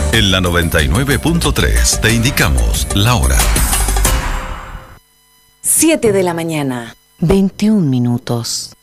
En la 99.3 te indicamos la hora. 7 de la mañana, 21 minutos.